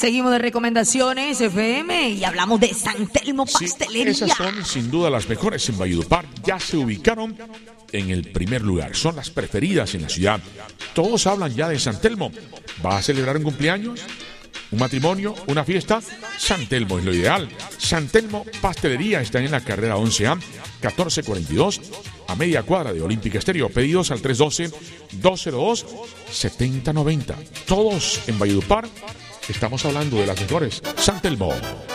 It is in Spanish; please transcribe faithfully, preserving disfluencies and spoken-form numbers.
Seguimos de recomendaciones F M y hablamos de San Telmo Pastelería. Sí, esas son sin duda las mejores en Valledupar. Ya se ubicaron en el primer lugar. Son las preferidas en la ciudad. Todos hablan ya de San Telmo. ¿Vas a celebrar un cumpleaños? ¿Un matrimonio? ¿Una fiesta? San Telmo es lo ideal. San Telmo Pastelería está en la carrera once A, catorce cuarenta y dos, a media cuadra de Olímpica Estéreo. Pedidos al tres uno dos, dos cero dos, siete cero nueve cero. Todos en Valledupar estamos hablando de las mejores. San Telmo.